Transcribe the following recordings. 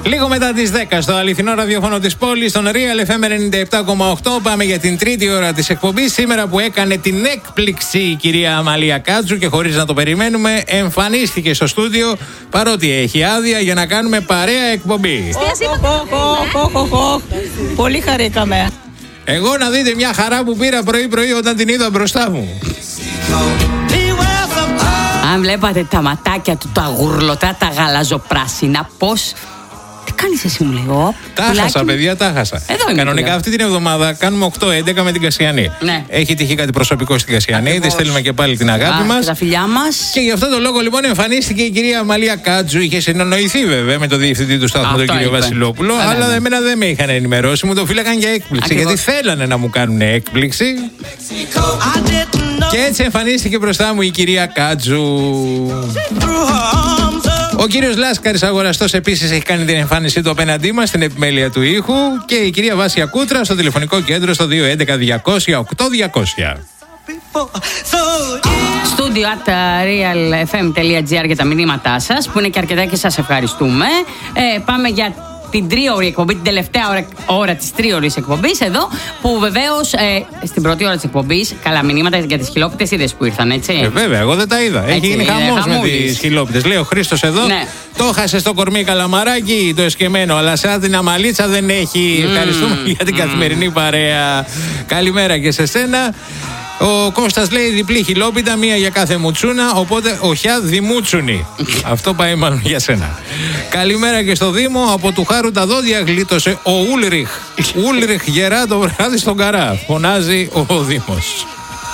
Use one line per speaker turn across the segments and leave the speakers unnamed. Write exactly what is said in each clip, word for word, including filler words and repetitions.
Λίγο μετά τις δέκα στο αληθινό ραδιόφωνο της πόλης, στον Real εφ εμ ενενήντα επτά κόμμα οκτώ. Πάμε για την τρίτη ώρα της εκπομπής. Σήμερα που έκανε την έκπληξη η κυρία Αμαλία Κάτζου και χωρίς να το περιμένουμε, εμφανίστηκε στο στούντιο παρότι έχει άδεια για να κάνουμε παρέα εκπομπή.
Πολύ χαρήκαμε.
Εγώ να δείτε μια χαρά που πήρα πρωί-πρωί όταν την είδα μπροστά μου.
Αν βλέπατε τα ματάκια του, τα γουρλωτά, τα γαλαζοπράσινα, πώς. Τι κάνεις εσύ, μου λέει.
Τα χάσα, παιδιά, τα χάσα. Κανονικά αυτή την εβδομάδα κάνουμε οκτώ έντεκα με την Κασιανή.
Ναι.
Έχει τυχεί κάτι προσωπικό στην Κασιανή. Τη στέλνουμε και πάλι την αγάπη μας.
Τα φιλιά μας.
Και γι' αυτό το λόγο λοιπόν εμφανίστηκε η κυρία Αμαλία Κάτζου. Είχε συνονοηθεί βέβαια με τον διευθυντή του σταθμού, τον κύριο Βασιλόπουλο. Α, αλλά ναι. εμένα δεν με είχαν ενημερώσει. Μου το φύλακαν για έκπληξη. Ακριβώς. Γιατί θέλανε να μου κάνουν έκπληξη. Και έτσι εμφανίστηκε μπροστά μου η κυρία Κάτζου. Ο κύριος Λάσκαρης Αγοραστός επίσης έχει κάνει την εμφάνισή του απέναντί μας στην επιμέλεια του ήχου. Και η κυρία Βάσια Κούτρα στο τηλεφωνικό κέντρο στο δύο έντεκα διακόσια οκτώ διακόσια.
Studio at realfm.gr για τα μηνύματά σας, που είναι και αρκετά και σας ευχαριστούμε. Ε, πάμε για την τρίωρη εκπομπή, την τελευταία ώρα, ώρα της τρίωρης εκπομπής εδώ, που βεβαίως ε, στην πρώτη ώρα της εκπομπής, καλά μηνύματα για τις χιλόπιτες είδες που ήρθαν, έτσι.
Ε, βέβαια, εγώ δεν τα είδα. Έτσι, έχει γίνει χαμός με τις χιλόπιτες. Λέει ο Χρήστος εδώ, ναι. Το χάσε στο κορμί καλαμαράκι, το εσκεμμένο, αλλά σαν την αμαλίτσα δεν έχει. Mm. Ευχαριστούμε για την mm. καθημερινή παρέα. Καλημέρα και σε σένα. Ο Κώστας λέει διπλή χιλόπιτα, μία για κάθε μουτσούνα, οπότε οχιά δημούτσουνη. Αυτό πάει μάλλον για σένα. Καλημέρα και στο Δήμο. Από του Χάρου τα δόντια γλίτωσε ο Ούλριχ. Ούλριχ γερά το βράδυ στον Καρά. Φωνάζει ο Δήμος.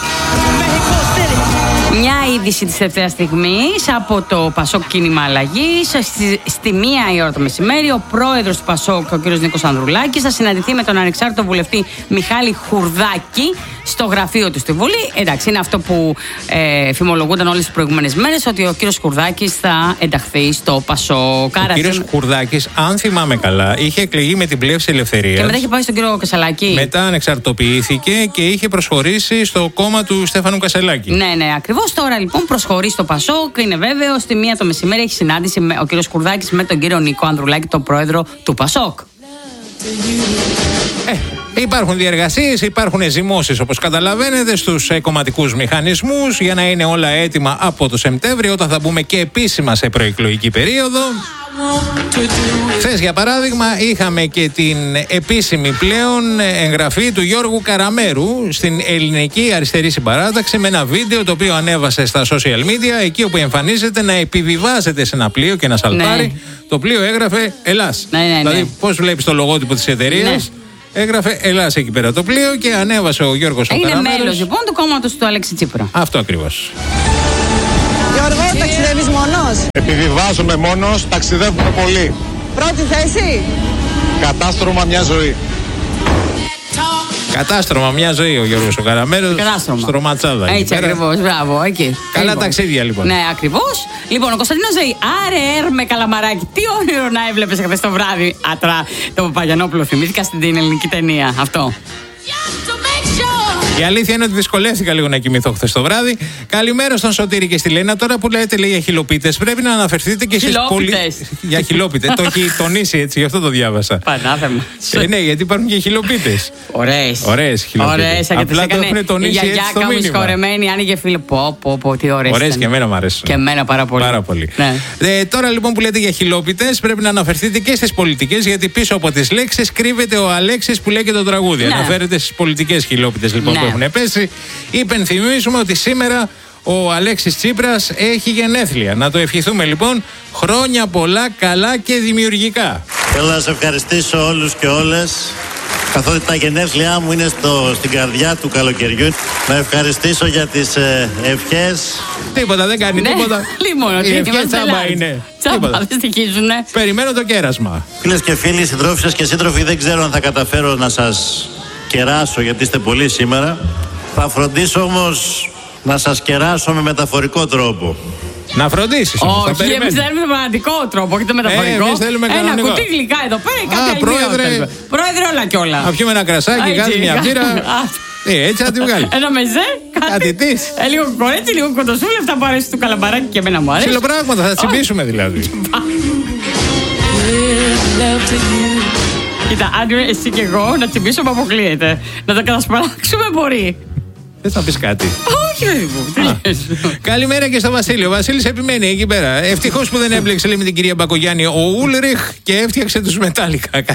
Μια είδηση της τελευταίας στιγμής από το Πασόκ Κίνημα Αλλαγής. Στη, στη μία η ώρα το μεσημέρι, ο πρόεδρος του Πασόκ, ο κ. Νίκος Ανδρουλάκης, θα συναντηθεί με τον ανεξάρτητο βουλευτή Μιχάλη Χουρδάκη στο γραφείο του στη Βουλή. Εντάξει, είναι αυτό που ε, φημολογούνταν όλες τις προηγούμενες μέρες, ότι ο κ. Χουρδάκης θα ενταχθεί στο Πασόκ.
Ο κ. Σε... Χουρδάκης, αν θυμάμαι καλά, είχε εκλεγεί με την Πλεύση Ελευθερίας. Και
μετά είχε πάει στον κ. Κασελάκη.
Μετά ανεξαρτητοποιήθηκε και είχε προσχωρήσει στο κόμμα του Στέφανου Κασελάκη.
Ναι, ναι, ακριβώς. Τώρα λοιπόν προσχωρεί στο Πασόκ. Είναι βέβαιο, στη μία το μεσημέρι έχει συνάντηση με, ο κ. Χουρδάκης με τον κ. Νίκο Ανδρουλάκη, τον πρόεδρο του Πασόκ.
Ε, υπάρχουν διεργασίες, υπάρχουν ζυμώσεις όπως καταλαβαίνετε στους ε, κομματικούς μηχανισμούς για να είναι όλα έτοιμα από το Σεπτέμβριο, όταν θα μπούμε και επίσημα σε προεκλογική περίοδο. Χθες για παράδειγμα είχαμε και την επίσημη πλέον εγγραφή του Γιώργου Καραμέρου στην Ελληνική Αριστερή Συμπαράταξη με ένα βίντεο το οποίο ανέβασε στα social media, εκεί όπου εμφανίζεται να επιβιβάζεται σε ένα πλοίο και ένα σαλπάρι. Ναι. Το πλοίο έγραφε Ελλάς. Ναι, ναι, ναι. Δηλαδή πώς βλέπεις το λογότυπο της εταιρείας. Ναι. Έγραφε Ελλάς εκεί πέρα το πλοίο και ανέβασε ο Γιώργος ο Καραμέρος.
Είναι μέλος λοιπόν του κόμματος του Αλέξη Τσίπρα.
Αυτό ακριβώς.
Γιώργο, ταξιδεύεις μόνος?
Επιβιβάζομαι μόνος, ταξιδεύουμε πολύ.
Πρώτη θέση?
Κατάστρωμα μια ζωή.
Κατάστρωμα μια ζωή ο Γιώργος ο Καραμέρος.
Κατάστρωμα.
Στρωματσάδα.
Έτσι ακριβώς, μπράβο, εκεί.
Καλά
λοιπόν.
Ταξίδια λοιπόν.
Ναι, ακριβώς. Λοιπόν, ο Κωνσταντίνος λέει, άρε έρ με καλαμαράκι, τι όνειρο να έβλεπες χθες το βράδυ. Ατρά, το Παπαγιανόπουλο θυμήθηκα στην ελληνική ταινία. Αυτό.
Η αλήθεια είναι ότι δυσκολεύτηκα λίγο να κοιμηθώ χθες το βράδυ. Καλημέρα στον Σωτήρη και στη Λένα. Τώρα που λέτε λέει για χιλοπίτες, πρέπει να αναφερθείτε και στις
χιλόπιτες.
Πολυ... για χιλόπιτες. Το έχει τονίσει έτσι, γι' αυτό το διάβασα.
Πανάθεμα.
Ε, ναι, γιατί υπάρχουν και χιλοπίτες.
Ωραίες.
Ωραίες χιλοπίτες.
Ωραίες,
απλά το έχουν τονίσει έτσι στο μήνυμα. Η γιαγιάκα μου συγχωρεμένη, άνοιγε φίλο. Πω, πω, πω, τι ωραίες. Ωραίες και εμένα μου αρέσουν.
Και εμένα πάρα πολύ.
Πάρα πολύ.
Ναι.
Ε, τώρα λοιπόν που λέτε για χιλόπιτες, πρέπει να αναφερθείτε και στις πολιτικές, γιατί πίσω από τις λέξεις κρύβεται ο Αλέξης που λέει και το τραγούδι. Ναι. Αναφέρεται στις πολιτικές χιλόπιτες λοιπόν, ναι, που έχουν πέσει. Υπενθυμίζουμε ότι σήμερα ο Αλέξης Τσίπρας έχει γενέθλια. Να το ευχηθούμε λοιπόν χρόνια πολλά, καλά και δημιουργικά.
Θέλω να σε ευχαριστήσω όλους και όλες, καθότι τα γενέθλιά μου είναι στο, στην καρδιά του καλοκαιριού. Να ευχαριστήσω για τις ε, ευχές.
Τίποτα, δεν κάνει, ναι, τίποτα.
Λοιπόν,
οι ευχές τσάμπα είναι.
Τσάμπα, δεν στοιχίζουνε.
Περιμένω το κέρασμα.
Φίλες και φίλοι, συντρόφισσες και σύντροφοι, δεν ξέρω αν θα καταφέρω να σας κεράσω, γιατί είστε πολλοί σήμερα. Θα φροντίσω όμως να σας κεράσω με μεταφορικό τρόπο.
Να φροντίσεις.
Όχι, εμείς θέλουμε με πραγματικό τρόπο, όχι το μεταφορικό.
Ε, θέλουμε
ένα κανονικό κουτί γλυκά εδώ πέρα ή κάτι άλλο.
Πρόεδρε,
πρόεδρε, όλα κι όλα.
Να πιούμε ένα κρασάκι, κάτι μια μπύρα. Ε, έτσι θα τη βγάλει.
Ένα μεζέ, κάτι τη. Ε, λίγο κορέτσι, λίγο κοντοσούλη, αυτά που αρέσει του καλαμπαράκι και εμένα μου αρέσει.
Ψιλοπράγματα, θα τσιμπήσουμε δηλαδή.
Κοίτα, αν εσύ και εγώ να τσιμπήσουμε αποκλείεται. Να τα κατασπαράξουμε μπορεί.
Θες να πεις κάτι?
Όχι, παιδί μου. Τι λες?
Καλημέρα και στο Βασίλειο. Ο Βασίλης επιμένει εκεί πέρα. Ευτυχώς που δεν έμπλεξε, λέει, με την κυρία Μπακογιάννη ο Ούλριχ και έφτιαξε τους Μετάλλικα.